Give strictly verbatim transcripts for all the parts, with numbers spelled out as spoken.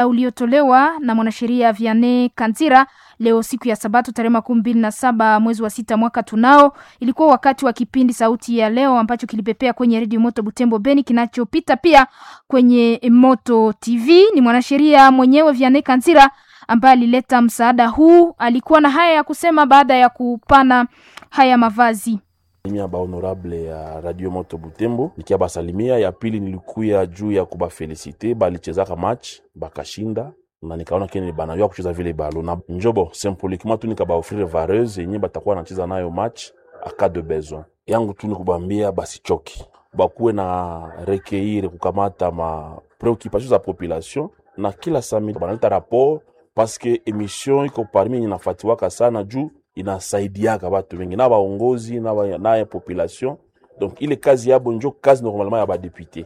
uliotolewa na mwanasheria Vianney Kanzira leo siku ya Sabato tarehe makumi mbili na saba mwezi wa sita mwaka tunao. Ilikuwa wakati wa kipindi Sauti ya Leo ambacho kilipepea kwenye Radio Moto Butembo Beni, kinachopita pia kwenye Moto T V. Ni mwanasheria mwenyewe Vianney Kanzira ambaye alileta msaada huu. Alikuwa na haya ya kusema baada ya kupana haya mavazi. Mimi ba honorable ya Radio Moto Butembo nikia basalimia. Ya pili nilikuya juu ya kuba felicite balichezaka match bakashinda na nikaona kene banayua kucheza vile balo na njobo symboliquement tu nikaba offrir vareuse yenye batakuwa anacheza nayo match a cas de besoin. Yangu tu nikubambia basi choki bakuwe na recueillir kukamata ma préoccupation za population na kila samedi banaleta rapport parce que émission iko parmi inafatiwaka sana juu inasaidiaka watu wengi na baongozi na ba, na population. Donc ile kazi yabo njo kazi normalement ya ba député.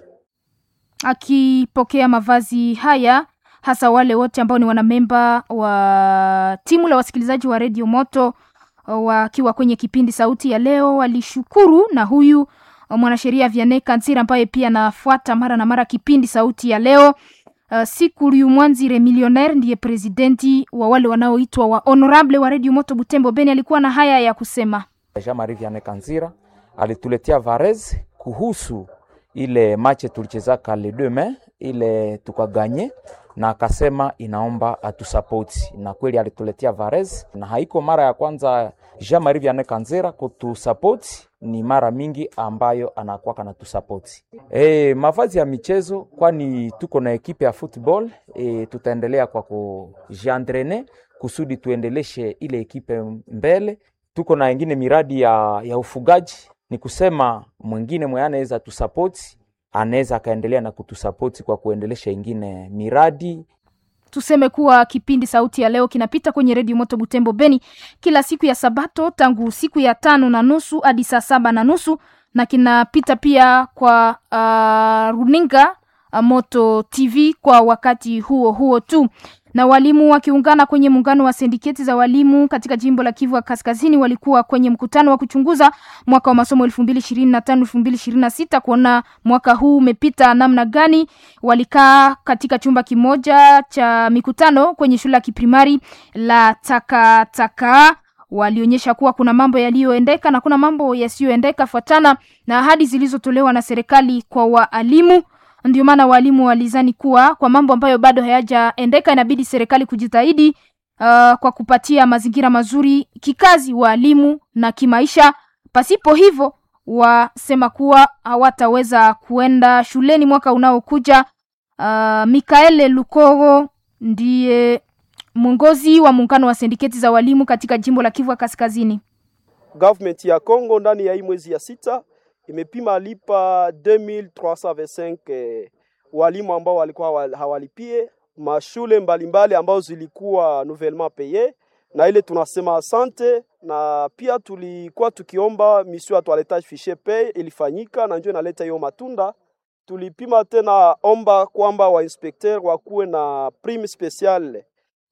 Akipokea mavazi haya hasa wale wote ambao ni wanamemba wa timu la wasikilizaji wa Radio Moto wakiwa kwenye kipindi Sauti ya Leo walishukuru. Na huyu mwanasheria Vianney Kanzira ambaye pia anafuata mara na mara kipindi Sauti ya Leo, Uh, siku Mwanzire Millionaire ndiye presidenti wa wale wanaoitwa wa honorable wa Radio Moto Butembo Beni, alikuwa na haya ya kusema. Jean-Marie Vianney Kanzira alituletea varez kuhusu ile match tulichezaka le deux mai ile tukaganye, na akasema inaomba atusupport, na kweli alituletea varez, na haiko mara ya kwanza Jean-Marie Vianney Kanzira kutusupport, ni mara mingi ambayo anakuwa kana tusupport. Eh, mavazi ya michezo kwani tuko na ekipe ya football, e, tutaendelea kwa kujientraîner kusudi tuendeleshe ile ekipe mbele. Tuko na wengine miradi ya ya ufugaji, ni kusema mwingine mwe anaweza tusupport, anaweza kaendelea na kutusupport kwa kuendelesha wengine miradi. Tuseme kuwa kipindi Sauti ya Leo kinapita kwenye Radio Moto Butembo Beni kila siku ya Sabato tangu siku ya tano na nusu hadi saa saba na nusu, na kinapita pia kwa uh, runinga uh, Moto T V kwa wakati huo huo tu. Na walimu wakiungana kwenye muungano wa sindiketi za walimu katika jimbo la Kivu Kaskazini walikuwa kwenye mkutano wa kuchunguza mwaka wa masomo elfu mbili ishirini na tano elfu mbili ishirini na sita kuona mwaka huu umepita namna gani. Walikaa katika chumba kimoja cha mikutano kwenye shule ya kiprimari la Taka Taka. Walionyesha kuwa kuna mambo yaliyoendeka na kuna mambo yasiyoendeka fuatana na ahadi zilizotolewa na serikali kwa walimu. Ndio maana walimu walizani kuwa kwa mambo ambayo bado hayajaendeka inabidi serikali kujitahidi uh, kwa kupatia mazingira mazuri kikazi walimu na kimaisha. Pasipo hivyo wasema kuwa hawataweza kuenda shuleni mwaka unaokuja. Uh, Mikaele Lukoro ndiye mwongozi wa muungano wa sindiketi za walimu katika jimbo la Kivu Kaskazini. Government ya Kongo ndani ya hii mwezi ya sita imepima lipa deux mille trois cent vingt-cinq eh, walimu ambao walikuwa hawalipie mashule mbalimbali ambao zilikuwa nouvellement payé, na ile tunasema asante. Na pia tulikuwa tukiomba mission ya toilettage fichier pay ilifanyika na ndio inaleta hiyo matunda. Tulipima tena omba kwamba wa inspecteur wakuwe na prime spéciale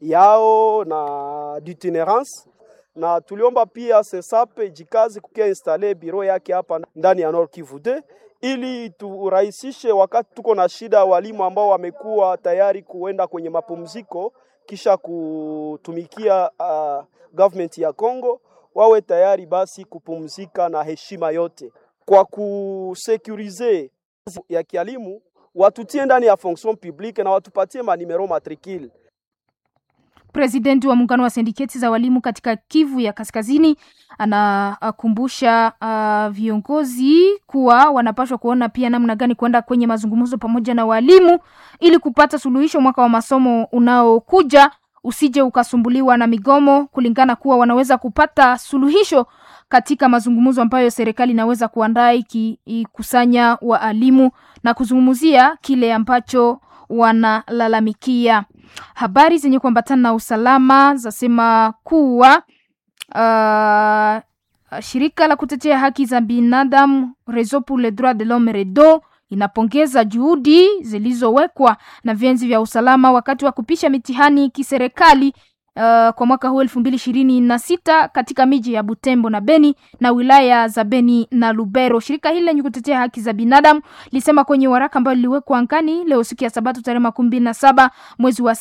yao na d'itinérance, na tuliomba pia Sensape jikazi kukia installe biro yake hapa ndani ya Nord Kivu deux ili turahisishe wakati tuko na shida walimu ambao wamekuwa tayari kuenda kwenye mapumziko kisha kutumikia uh, government ya Kongo wawe tayari basi kupumzika na heshima yote. Kwa kusecurize ya kialimu watutie ndani ya fonction publique na watupatie manimero matricule. Presidenti wa muungano wa sindiketi za walimu katika Kivu ya Kaskazini anakumbusha uh, viongozi kuwa wanapaswa kuona pia namna gani kwenda kwenye mazungumzo pamoja na walimu ili kupata suluhisho mwaka wa masomo unaokuja usije ukasumbuliwa na migomo, kulingana kuwa wanaweza kupata suluhisho katika mazungumzo ambayo serikali inaweza kuandaa ikikusanya walimu na kuzungumzia kile ambacho wanalalamikia. Habari zenye kuambatana na usalama zasema kuwa uh, shirika la kutetea haki za binadamu Réseau pour les droits de l'homme REDO inapongeza juhudi zilizowekwa na vyenzi vya usalama wakati wa kupisha mitihani kiserikali Uh, kwa mwaka huu elfu mbili ishirini na sita katika miji ya Butembo na Beni na wilaya za Beni na Lubero. Shirika hili lenye kutetea haki za binadamu lisema kwenye waraka ambao liliwekwa angani leo siku ya Sabato tarehe makumi mbili na saba mwezi wa